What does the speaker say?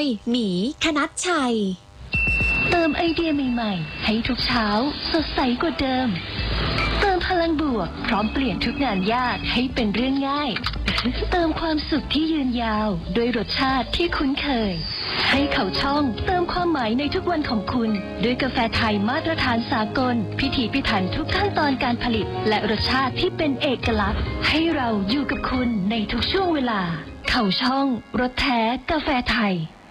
ยหมีคณัชชัยเติมไอเดียใหม่ๆให้ทุกเช้าสดใสกว่าเดิมเติมพลังบวกพร้อมเปลี่ยนทุกงานยากให้เป็นเรื่องง่ายเติมความสุขที่ยืนยาวด้วยรสชาติที่คุ้นเคยให้เขาช่องเติมความหมายในทุกวันของคุณด้วยกาแฟไทยมาตรฐานสากลพิถีพิถันทุกขั้นตอนการผลิตและรสชาติที่เป็นเอกลักษณ์ให้เราอยู่กับคุณในทุกช่วงเวลาเขาช่องรสแท้กาแฟไทย